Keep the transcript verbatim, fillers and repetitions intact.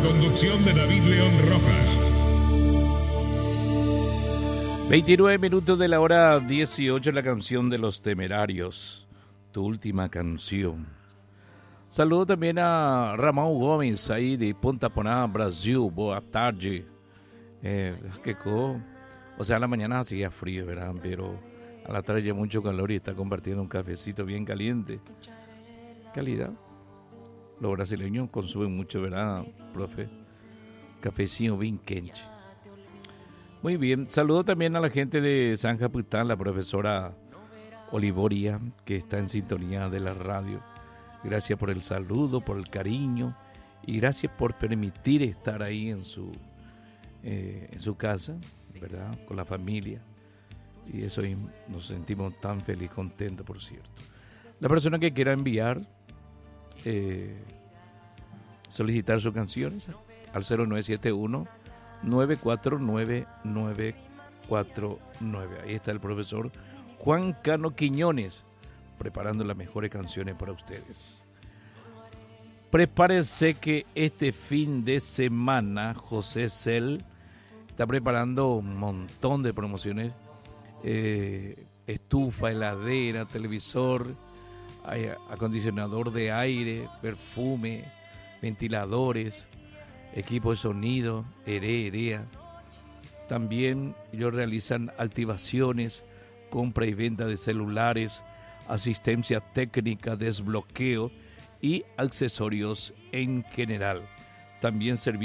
conducción de David León Rojas. veintinueve minutos de la hora dieciocho, la canción de Los Temerarios, tu última canción. Saludo también a Ramón Gómez, aí de Ponta Porã, Brasil. Boa tarde. Eh, que co... O sea, a la mañana hacía frío, ¿verdad? Pero a la tarde ya mucho calor y está compartiendo un cafecito bien caliente. Calidad. Los brasileños consumen mucho, ¿verdad, profe? Cafecito bien quente. Muy bien. Saludo también a la gente de San Capitán, la profesora Olivoria, que está en sintonía de la radio. Gracias por el saludo, por el cariño y gracias por permitir estar ahí en su, eh, en su casa, ¿verdad? Con la familia. Y eso nos sentimos tan feliz, contentos, por cierto. La persona que quiera enviar, eh, solicitar sus canciones al cero nueve siete uno, nueve cuatro nueve, nueve cuatro nueve. Ahí está el profesor Juan Cano Quiñones, preparando las mejores canciones para ustedes. Prepárense que este fin de semana José Cel está preparando un montón de promociones, eh, estufa, heladera, televisor, acondicionador de aire, perfume, ventiladores, equipo de sonido, heré, herea. También ellos realizan activaciones, compra y venta de celulares, asistencia técnica, desbloqueo y accesorios en general. También servicios